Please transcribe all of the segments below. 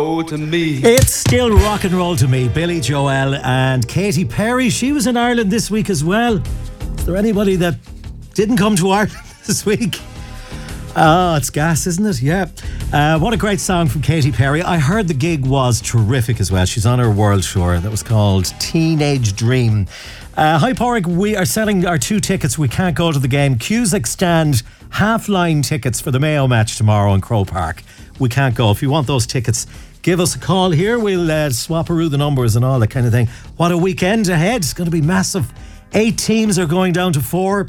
To me. It's still rock and roll to me. Billy Joel and Katy Perry. She was in Ireland this week as well. Is there anybody that didn't come to Ireland this week? Oh, it's gas, isn't it? Yeah. What a great song from Katy Perry. I heard the gig was terrific as well. She's on her world tour that was called Teenage Dream. Hi, Porrick. We are selling our 2 tickets. We can't go to the game. Cusack stand half-line tickets for the Mayo match tomorrow in Croke Park. We can't go. If you want those tickets, give us a call here. We'll swap-a-roo the numbers and all that kind of thing. What a weekend ahead. It's going to be massive. 8 teams are going down to 4.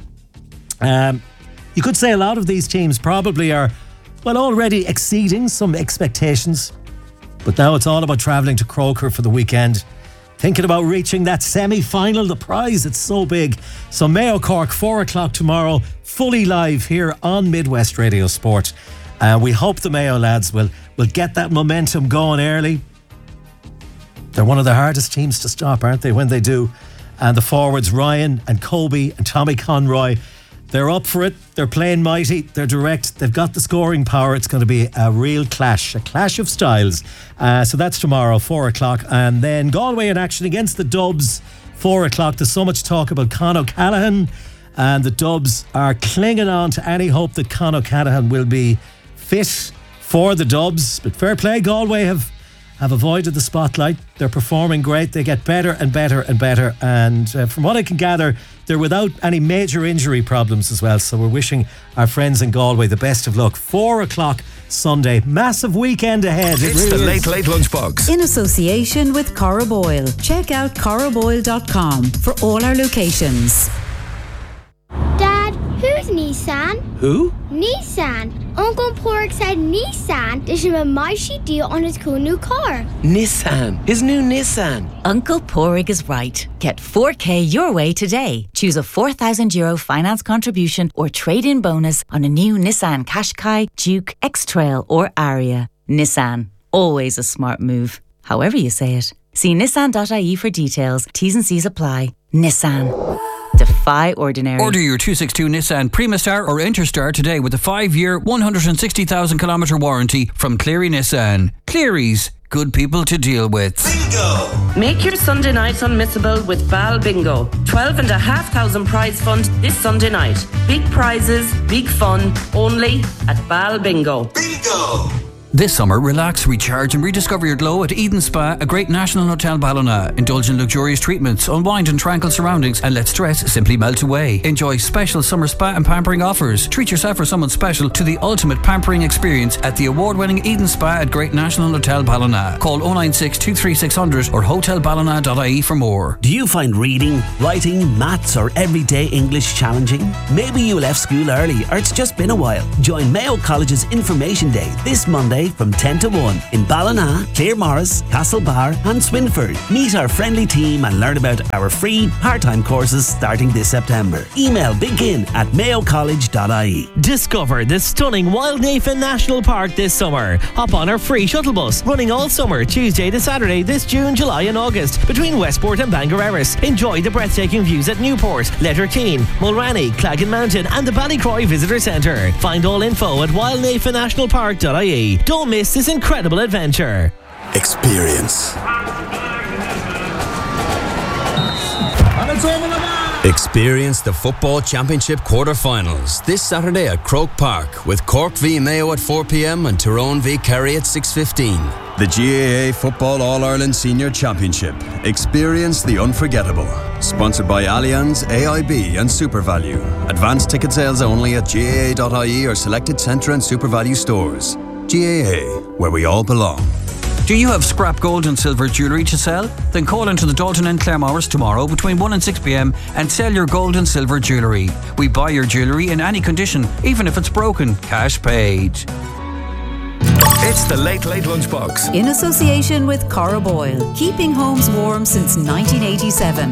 You could say a lot of these teams probably are, well, already exceeding some expectations. But now it's all about travelling to Croker for the weekend. Thinking about reaching that semi-final. The prize, it's so big. So Mayo Cork, 4 o'clock tomorrow, fully live here on Midwest Radio Sport. We hope the Mayo lads will get that momentum going early. They're one of the hardest teams to stop, aren't they, when they do? And the forwards, Ryan and Kobe and Tommy Conroy, they're up for it. They're playing mighty. They're direct. They've got the scoring power. It's going to be a real clash, a clash of styles. So that's tomorrow, 4 o'clock. And then Galway in action against the Dubs, 4 o'clock. There's so much talk about Con O'Callaghan. And the Dubs are clinging on to any hope that Con O'Callaghan will be fit for the Dubs. But fair play, Galway have avoided the spotlight. They're performing great. They get better and better and better. And from what I can gather, they're without any major injury problems as well. So we're wishing our friends in Galway the best of luck. 4 o'clock Sunday. Massive weekend ahead. It's the Late Lunchbox. In association with Cora Boyle. Check out coraboyle.com for all our locations. Dad, who's Nissan? Who? Nissan. Uncle Porrick said Nissan is a mighty deal on his cool new car. Nissan. His new Nissan. Uncle Porrick is right. Get 4K your way today. Choose a €4,000 finance contribution or trade-in bonus on a new Nissan Qashqai, Duke, X-Trail or Aria. Nissan. Always a smart move. However you say it. See nissan.ie for details. T's and C's apply. Nissan. Defy ordinary. Order your 262 Nissan Primastar or Interstar today with a 5-year, 160,000 kilometre warranty from Cleary Nissan. Cleary's, good people to deal with. Bingo! Make your Sunday night unmissable with Bal Bingo. 12,500 prize fund this Sunday night. Big prizes, big fun, only at Bal Bingo. Bingo! This summer, relax, recharge and rediscover your glow at Eden Spa, a great national hotel Ballina. Indulge in luxurious treatments, unwind in tranquil surroundings and let stress simply melt away. Enjoy special summer spa and pampering offers. Treat yourself or someone special to the ultimate pampering experience at the award-winning Eden Spa at Great National Hotel Ballina. Call 096 23600 or hotelballina.ie for more. Do you find reading, writing, maths or everyday English challenging? Maybe you left school early or it's just been a while. Join Mayo College's Information Day this Monday from 10 to 1 in Ballina, Claremorris, Castlebar and Swinford. Meet our friendly team and learn about our free part-time courses starting this September. Email begin@mayocollege.ie. Discover the stunning Wildnafen National Park this summer. Hop on our free shuttle bus running all summer, Tuesday to Saturday this June, July and August between Westport and Bangor Erris. Enjoy the breathtaking views at Newport, Letterkeane, Mulranny, Claggan Mountain and the Ballycroy Visitor Centre. Find all info at wildnafennationalpark.ie. Don't miss this incredible adventure. Experience. Experience the Football Championship quarter-finals this Saturday at Croke Park with Cork v Mayo at 4 p.m. and Tyrone v Kerry at 6:15. The GAA Football All-Ireland Senior Championship. Experience the unforgettable. Sponsored by Allianz, AIB and SuperValue. Advanced ticket sales only at GAA.ie or selected Centre and SuperValue stores. GAA, where we all belong. Do you have scrap gold and silver jewellery to sell? Then call into the Dalton and Claremorris tomorrow between 1 and 6 p.m. and sell your gold and silver jewellery. We buy your jewellery in any condition, even if it's broken. Cash paid. It's the Late Lunchbox. In association with Cora Boyle. Keeping homes warm since 1987.